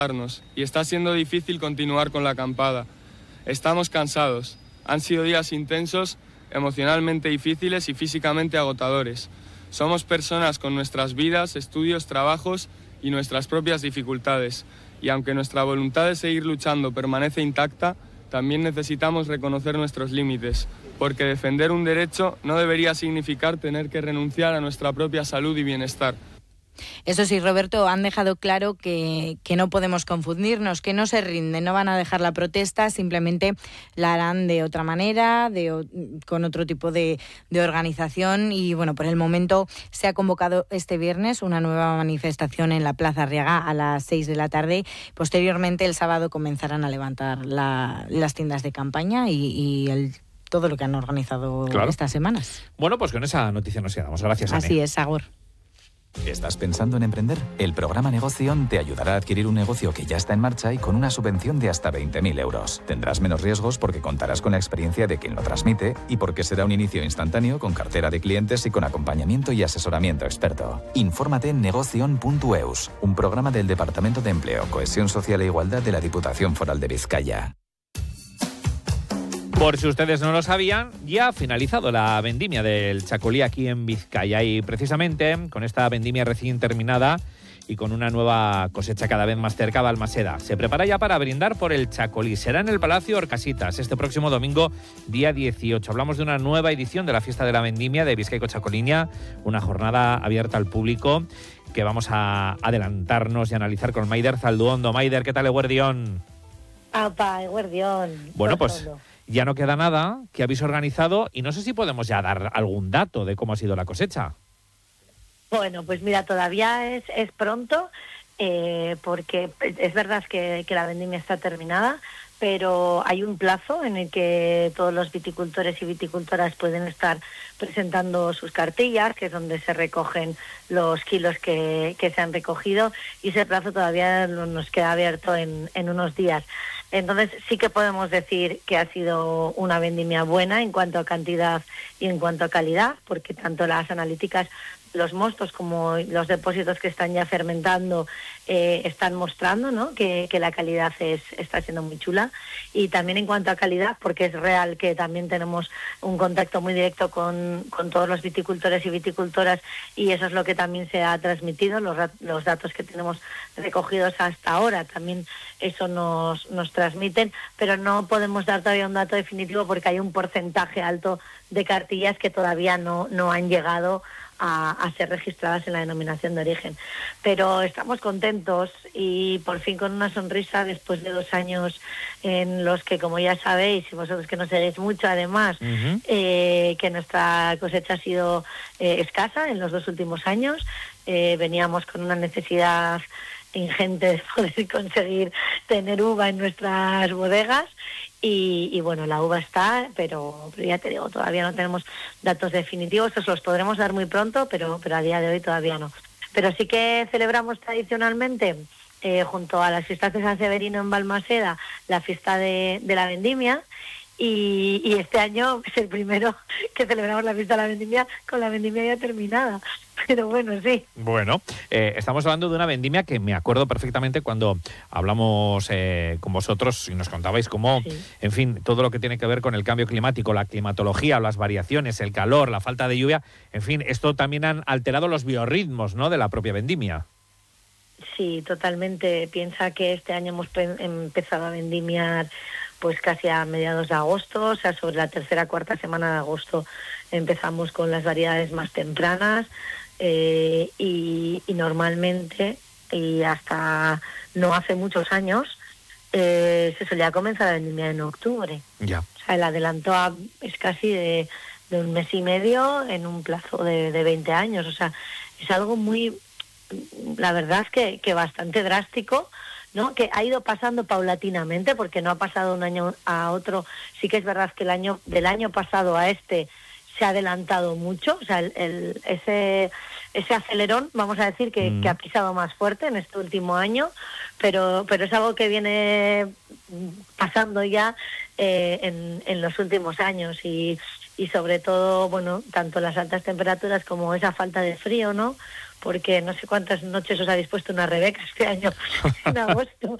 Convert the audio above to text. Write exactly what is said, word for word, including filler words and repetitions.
y está siendo difícil continuar con la acampada. Estamos cansados. Han sido días intensos, emocionalmente difíciles y físicamente agotadores. Somos personas con nuestras vidas, estudios, trabajos y nuestras propias dificultades. Y aunque nuestra voluntad de seguir luchando permanece intacta, también necesitamos reconocer nuestros límites, porque defender un derecho no debería significar tener que renunciar a nuestra propia salud y bienestar. Eso sí, Roberto, han dejado claro que, que no podemos confundirnos, que no se rinden, no van a dejar la protesta, simplemente la harán de otra manera, de, con otro tipo de, de organización. Y bueno, por el momento se ha convocado este viernes una nueva manifestación en la Plaza Arriaga a las seis de la tarde. Posteriormente, el sábado, comenzarán a levantar la, las tiendas de campaña y, y el, todo lo que han organizado claro. estas semanas. Bueno, pues con esa noticia nos quedamos. Gracias, Ane. Así es, Agor. ¿Estás pensando en emprender? El programa Negoción te ayudará a adquirir un negocio que ya está en marcha y con una subvención de hasta veinte mil euros. Tendrás menos riesgos porque contarás con la experiencia de quien lo transmite y porque será un inicio instantáneo con cartera de clientes y con acompañamiento y asesoramiento experto. Infórmate en negoción punto eus, un programa del Departamento de Empleo, Cohesión Social e Igualdad de la Diputación Foral de Vizcaya. Por si ustedes no lo sabían, ya ha finalizado la vendimia del chacolí aquí en Vizcaya y precisamente con esta vendimia recién terminada y con una nueva cosecha cada vez más cerca, Balmaseda se prepara ya para brindar por el chacolí. Será en el Palacio Orcasitas este próximo domingo, día dieciocho. Hablamos de una nueva edición de la Fiesta de la Vendimia de Vizcaico Chacoliña, una jornada abierta al público que vamos a adelantarnos y analizar con Maider Zalduondo. Maider, ¿qué tal, Eguerdión? Apa, Eguerdión. Bueno, pues ya no queda nada que habéis organizado y no sé si podemos ya dar algún dato de cómo ha sido la cosecha. Bueno, pues mira, todavía es, es pronto eh, porque es verdad que, que la vendimia está terminada, pero hay un plazo en el que todos los viticultores y viticultoras pueden estar presentando sus cartillas, que es donde se recogen los kilos que, que se han recogido, y ese plazo todavía nos queda abierto en, en unos días. Entonces sí que podemos decir que ha sido una vendimia buena en cuanto a cantidad y en cuanto a calidad, porque tanto las analíticas, los mostos como los depósitos que están ya fermentando eh, están mostrando, ¿no?, que, que la calidad es, está siendo muy chula. Y también en cuanto a calidad, porque es real que también tenemos un contacto muy directo con, con todos los viticultores y viticultoras, y eso es lo que también se ha transmitido, los, los datos que tenemos recogidos hasta ahora también eso nos, nos transmiten, pero no podemos dar todavía un dato definitivo porque hay un porcentaje alto de cartillas que todavía no, no han llegado A, a ser registradas en la denominación de origen. Pero estamos contentos y por fin con una sonrisa después de dos años en los que, como ya sabéis, y vosotros que nos seguís mucho además, uh-huh. eh, que nuestra cosecha ha sido eh, escasa en los dos últimos años. Eh, veníamos con una necesidad ingente de poder conseguir tener uva en nuestras bodegas. Y, y bueno, la uva está, pero, pero ya te digo, todavía no tenemos datos definitivos, os los podremos dar muy pronto, pero, pero a día de hoy todavía no. Pero sí que celebramos tradicionalmente, eh, junto a las fiestas de San Severino en Balmaseda, la fiesta de, de la vendimia, y, y este año es el primero que celebramos la fiesta de la vendimia con la vendimia ya terminada. Pero bueno, sí. Bueno, eh, estamos hablando de una vendimia que me acuerdo perfectamente cuando hablamos eh, con vosotros y nos contabais cómo, sí. en fin, todo lo que tiene que ver con el cambio climático, la climatología, las variaciones, el calor, la falta de lluvia, en fin, esto también han alterado los biorritmos, ¿no?, de la propia vendimia. Sí, totalmente. Piensa que este año hemos pe- empezado a vendimiar pues casi a mediados de agosto, o sea, sobre la tercera, cuarta semana de agosto empezamos con las variedades más tempranas. Eh, y, y normalmente, y hasta no hace muchos años, eh, se solía comenzar la vendimia en octubre. Ya. O sea, el adelanto a, es casi de, de un mes y medio en un plazo de, de veinte años. O sea, es algo muy, la verdad es que, que bastante drástico, ¿no?, que ha ido pasando paulatinamente, porque no ha pasado un año a otro. Sí que es verdad que el año del año pasado a este se ha adelantado mucho, o sea, el, el, ese ese acelerón, vamos a decir, que, mm. que ha pisado más fuerte en este último año, pero pero es algo que viene pasando ya eh, en, en los últimos años y, y sobre todo, bueno, tanto las altas temperaturas como esa falta de frío, ¿no?, porque no sé cuántas noches os habéis puesto una Rebeca este año en agosto.